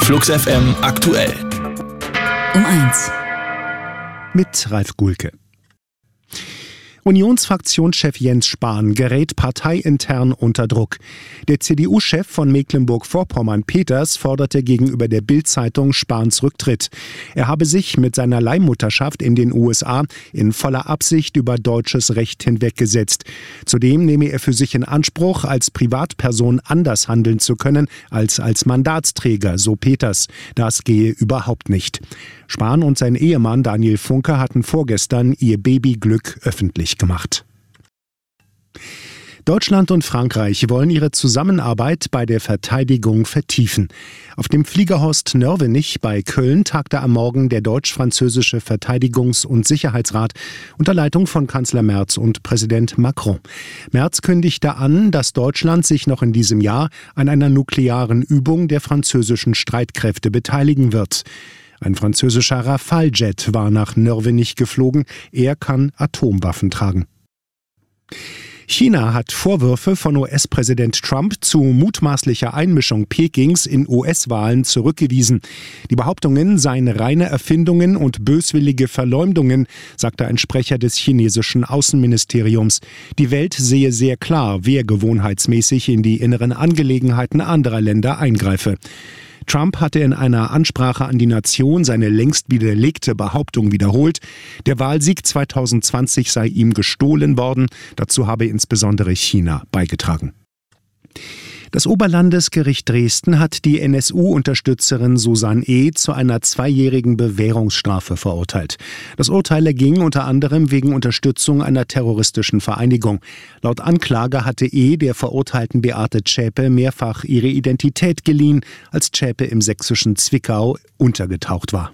Flux FM aktuell. Um 1. Mit Ralf Gulke. Unionsfraktionschef Jens Spahn gerät parteiintern unter Druck. Der CDU-Chef von Mecklenburg-Vorpommern, Peters, forderte gegenüber der Bild-Zeitung Spahns Rücktritt. Er habe sich mit seiner Leihmutterschaft in den USA in voller Absicht über deutsches Recht hinweggesetzt. Zudem nehme er für sich in Anspruch, als Privatperson anders handeln zu können als Mandatsträger, so Peters. Das gehe überhaupt nicht. Spahn und sein Ehemann Daniel Funke hatten vorgestern ihr Babyglück öffentlich gemacht. Deutschland und Frankreich wollen ihre Zusammenarbeit bei der Verteidigung vertiefen. Auf dem Fliegerhorst Nörvenich bei Köln tagte am Morgen der deutsch-französische Verteidigungs- und Sicherheitsrat unter Leitung von Kanzler Merz und Präsident Macron. Merz kündigte an, dass Deutschland sich noch in diesem Jahr an einer nuklearen Übung der französischen Streitkräfte beteiligen wird. Ein französischer Rafale-Jet war nach Nörvenich geflogen. Er kann Atomwaffen tragen. China hat Vorwürfe von US-Präsident Trump zu mutmaßlicher Einmischung Pekings in US-Wahlen zurückgewiesen. Die Behauptungen seien reine Erfindungen und böswillige Verleumdungen, sagte ein Sprecher des chinesischen Außenministeriums. Die Welt sehe sehr klar, wer gewohnheitsmäßig in die inneren Angelegenheiten anderer Länder eingreife. Trump hatte in einer Ansprache an die Nation seine längst widerlegte Behauptung wiederholt, der Wahlsieg 2020 sei ihm gestohlen worden. Dazu habe insbesondere China beigetragen. Das Oberlandesgericht Dresden hat die NSU-Unterstützerin Susanne E. zu einer 2-jährigen Bewährungsstrafe verurteilt. Das Urteil erging unter anderem wegen Unterstützung einer terroristischen Vereinigung. Laut Anklage hatte E. der verurteilten Beate Zschäpe mehrfach ihre Identität geliehen, als Zschäpe im sächsischen Zwickau untergetaucht war.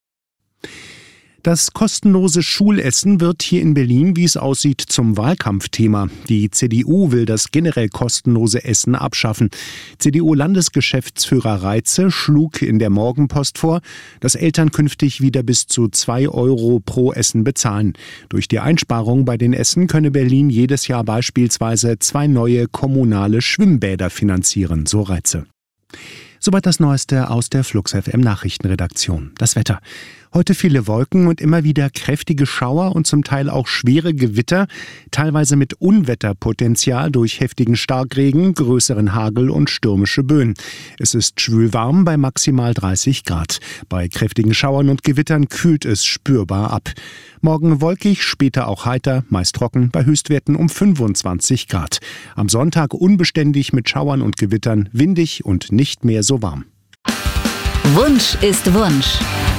Das kostenlose Schulessen wird hier in Berlin, wie es aussieht, zum Wahlkampfthema. Die CDU will das generell kostenlose Essen abschaffen. CDU-Landesgeschäftsführer Reitze schlug in der Morgenpost vor, dass Eltern künftig wieder bis zu 2 Euro pro Essen bezahlen. Durch die Einsparung bei den Essen könne Berlin jedes Jahr beispielsweise 2 neue kommunale Schwimmbäder finanzieren, so Reitze. Soweit das Neueste aus der Flux FM Nachrichtenredaktion. Das Wetter. Heute viele Wolken und immer wieder kräftige Schauer und zum Teil auch schwere Gewitter, teilweise mit Unwetterpotenzial durch heftigen Starkregen, größeren Hagel und stürmische Böen. Es ist schwül warm bei maximal 30 Grad. Bei kräftigen Schauern und Gewittern kühlt es spürbar ab. Morgen wolkig, später auch heiter, meist trocken, bei Höchstwerten um 25 Grad. Am Sonntag unbeständig mit Schauern und Gewittern, windig und nicht mehr so warm. Wunsch ist Wunsch.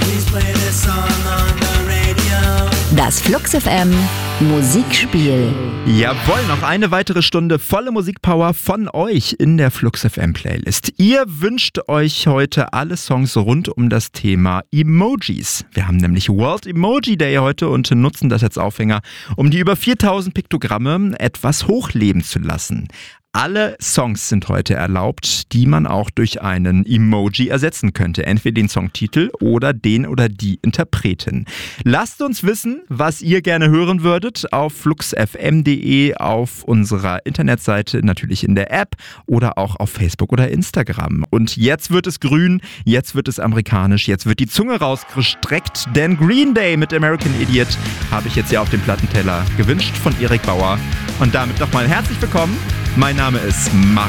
Das Flux FM Musikspiel. Jawohl, noch eine weitere Stunde volle Musikpower von euch in der Flux FM Playlist. Ihr wünscht euch heute alle Songs rund um das Thema Emojis. Wir haben nämlich World Emoji Day heute und nutzen das als Aufhänger, um die über 4000 Piktogramme etwas hochleben zu lassen. Alle Songs sind heute erlaubt, die man auch durch einen Emoji ersetzen könnte. Entweder den Songtitel oder den oder die Interpretin. Lasst uns wissen, was ihr gerne hören würdet auf fluxfm.de, auf unserer Internetseite, natürlich in der App oder auch auf Facebook oder Instagram. Und jetzt wird es grün, jetzt wird es amerikanisch, jetzt wird die Zunge rausgestreckt, denn Green Day mit American Idiot habe ich jetzt hier auf dem Plattenteller gewünscht von Erik Bauer. Und damit nochmal herzlich willkommen. Mein Name ist Marc.